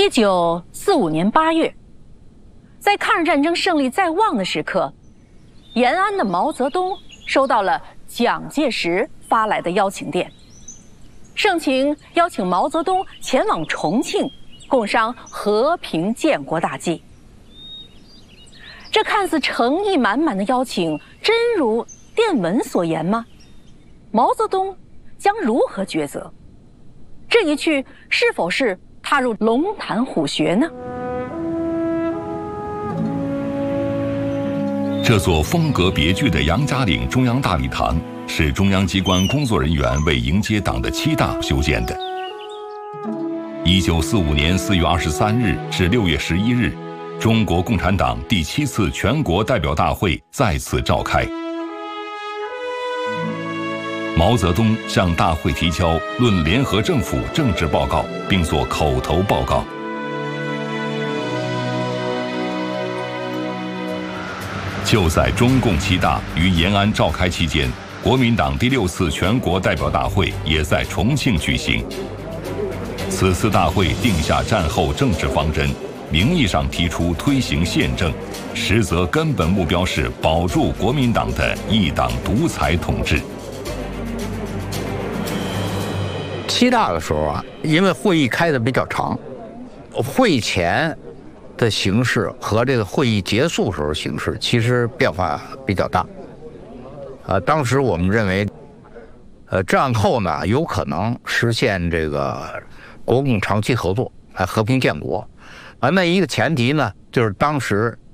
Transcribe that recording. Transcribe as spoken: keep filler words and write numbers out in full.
一九四五年八月，在抗日战争胜利在望的时刻，延安的毛泽东收到了蒋介石发来的邀请电，盛情邀请毛泽东前往重庆，共商和平建国大计。这看似诚意满满的邀请，真如电文所言吗？毛泽东将如何抉择？这一去是否是踏入龙潭虎穴呢？ 这座风格别具的杨家岭中央大礼堂是中央机关工作人员为迎接党的七大修建的。一九四五年四月二十三日至六月十一日，中国共产党第七次全国代表大会在此召开。毛泽东向大会提交《论联合政府政治报告》，并作口头报告。就在中共七大于延安召开期间，国民党第六次全国代表大会也在重庆举行。此次大会定下战后政治方针，名义上提出推行宪政，实则根本目标是保住国民党的一党独裁统治。 七大的时候啊，因为会议开得比较长，会前的形势和这个会议结束时候形势其实变化比较大。呃，当时我们认为，呃，战后呢有可能实现这个国共长期合作，来和平建国。啊，那一个前提呢，就是当时